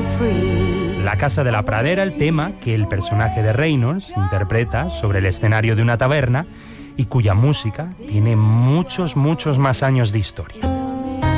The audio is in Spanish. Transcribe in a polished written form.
La Casa de la Pradera, el tema que el personaje de Reynolds interpreta sobre el escenario de una taberna y cuya música tiene muchos más años de historia.